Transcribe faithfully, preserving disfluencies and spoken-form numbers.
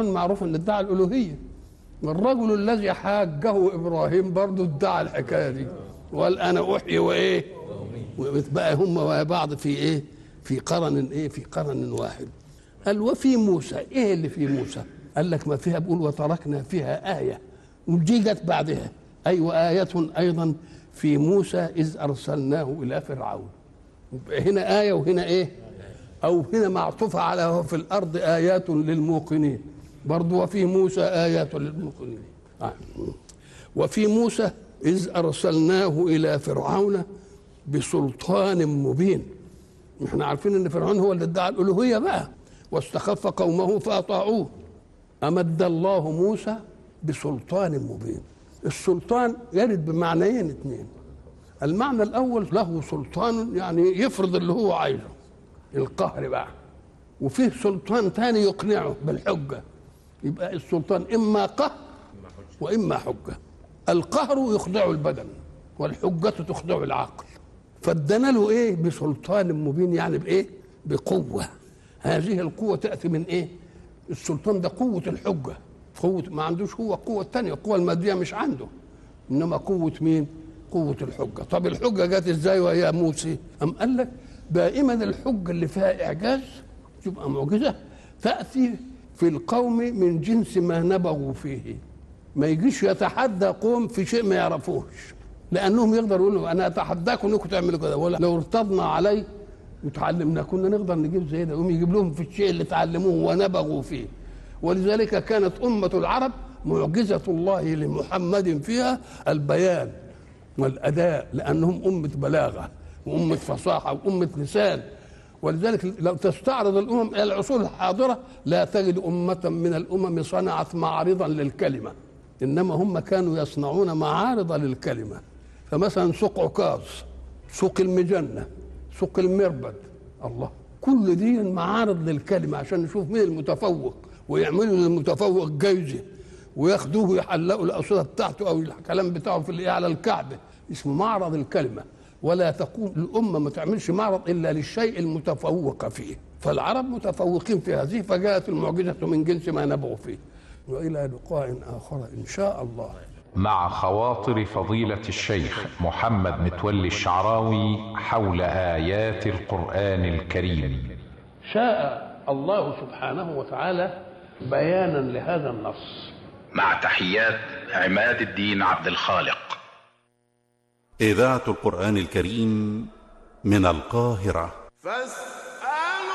فرعون معروف ان ادعى الالوهيه، والرجل الذي حاجه ابراهيم برضه ادعى الحكايه دي وقال انا احيي وايه، وبقى هم وبعض في ايه، في قرن ايه، في قرن واحد. قال وفي موسى، ايه اللي في موسى؟ قال لك ما فيها، بقول وتركنا فيها آية، ودي جت بعدها أي أيوة وآية أيضا في موسى إذ أرسلناه إلى فرعون. هنا آية وهنا إيه، أو هنا معطوفة على في الأرض آيات للموقنين، برضو وفي موسى آيات للموقنين. آه. وفي موسى إذ أرسلناه إلى فرعون بسلطان مبين. احنا عارفين ان فرعون هو اللي ادعى الالوهيه بقى، واستخف قومه فاطاعوه. امد الله موسى بسلطان مبين. السلطان يرد بمعنيين اثنين. المعنى الاول له سلطان يعني يفرض اللي هو عايزه، القهر بقى، وفيه سلطان ثاني يقنعه بالحجه. يبقى السلطان اما قهر واما حجه. القهر يخضع البدن والحجه تخضع العقل، فادنا له ايه بسلطان مبين، يعني بايه، بقوه. هذه القوه تاتي من ايه؟ السلطان ده قوه الحجه، قوه ما عندوش هو قوه ثانيه، القوه الماديه مش عنده، انما قوه مين؟ قوه الحجه. طب الحجه جت ازاي وهي موسى؟ ام قال لك دائما الحجه اللي فيها اعجاز تبقى معجزه، تاتي في القوم من جنس ما نبغوا فيه. ما يجيش يتحدى قوم في شيء ما يعرفوش، لانهم يقدروا يقولوا انا اتحداكم انكم تعملوا كذا، ولا لو ارتضنا عليه وتعلمنا كنا نقدر نجيب زي ده، يقوم يجيب لهم في الشيء اللي تعلموه ونبغوا فيه. ولذلك كانت امه العرب معجزه الله لمحمد فيها البيان والاداء، لانهم امه بلاغه وامه فصاحه وامه لسان. ولذلك لو تستعرض الامم العصور الحاضره لا تجد امه من الامم صنعت معارضا للكلمه، انما هم كانوا يصنعون معارض للكلمه. فمثلا سوق عكاظ، سوق المجنه، سوق المربد، الله، كل دي معارض للكلمه عشان نشوف مين المتفوق، ويعملوا للمتفوق جايزه وياخدوه ويحلقوا الأوسطة بتاعته او الكلام بتاعه في اللي على الكعبه، اسمه معرض الكلمه. ولا تقوم الامه ما تعملش معرض الا للشيء المتفوق فيه، فالعرب متفوقين في هذه، فجاءت المعجزه من جنس ما نبغوا فيه. والى لقاء اخر ان شاء الله. مع خواطر فضيلة الشيخ محمد متولي الشعراوي حول آيات القرآن الكريم. شاء الله سبحانه وتعالى بيانا لهذا النص. مع تحيات عماد الدين عبد الخالق. إذاعة القرآن الكريم من القاهرة.